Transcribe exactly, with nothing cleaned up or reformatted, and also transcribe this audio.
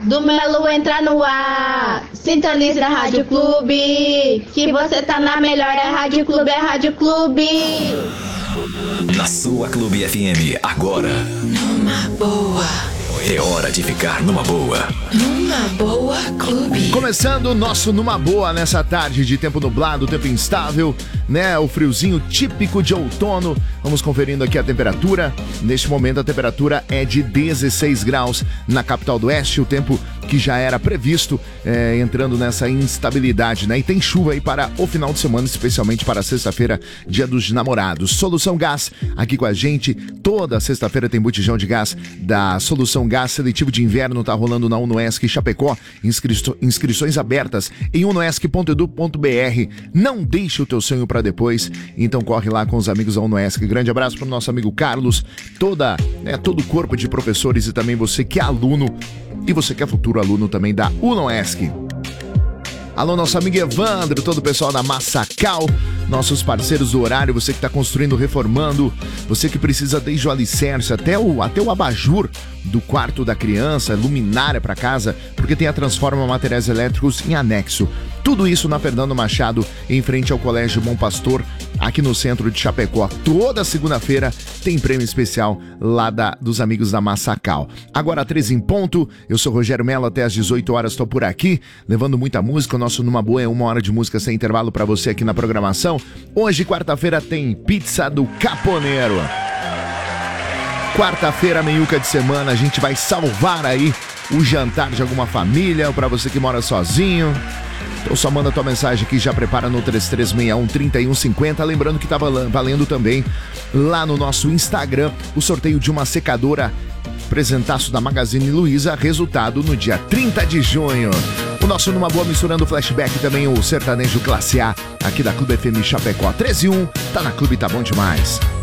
do Melo entra no ar. Sintoniza a Rádio Clube, que você tá na melhor. É Rádio Clube, é Rádio Clube. Na sua Clube F M, agora. Numa boa. É hora de ficar numa boa. Numa boa Clube. Começando o nosso Numa Boa nessa tarde de tempo nublado, tempo instável, né? O friozinho típico de outono. Vamos conferindo aqui a temperatura. Neste momento a temperatura é de dezesseis graus na capital do Oeste. O tempo que já era previsto, é, entrando nessa instabilidade, né? E tem chuva aí para o final de semana, especialmente para sexta-feira, dia dos namorados. Solução Gás, aqui com a gente. Toda sexta-feira tem botijão de gás da Solução Gás. Seletivo de inverno tá rolando na Unoesc Chapecó. Inscri- inscrições abertas em unoesc ponto edu ponto br. Não deixe o teu sonho para depois. Então corre lá com os amigos da Unoesc. Grande abraço para o nosso amigo Carlos, toda, né, todo o corpo de professores e também você que é aluno e você que é futuro aluno também da Unoesc. Alô, nosso amigo Evandro, todo o pessoal da Massacal, nossos parceiros do horário, você que está construindo, reformando, você que precisa desde o alicerce até o, até o abajur do quarto da criança, luminária para casa, porque tem a Transforma Materiais Elétricos em anexo. Tudo isso na Fernando Machado, em frente ao Colégio Bom Pastor, aqui no centro de Chapecó. Toda segunda-feira tem prêmio especial lá da, dos amigos da Massacal. Agora, três em ponto, eu sou Rogério Mello, até às dezoito horas estou por aqui, levando muita música. O nosso Numa Boa é uma hora de música sem intervalo para você aqui na programação. Hoje, quarta-feira, tem pizza do Caponeiro. Quarta-feira, meiuca de semana, a gente vai salvar aí o jantar de alguma família, ou para você que mora sozinho. Então só manda tua mensagem aqui, já prepara no três três seis um, três um cinco zero. Lembrando que tá valendo também lá no nosso Instagram o sorteio de uma secadora presentaço da Magazine Luiza, resultado no dia trinta de junho. O nosso Numa Boa misturando o flashback e também o sertanejo classe A aqui da Clube F M Chapecó. treze e um, tá na Clube, tá bom demais.